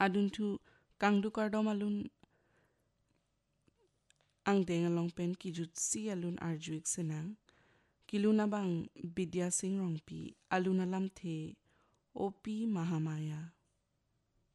adun tu kang du kardom alun ang deng along pen kijut si alun arjuik senang kiluna bang Bidya Singh rongpi alun alam the opi Mahamaya.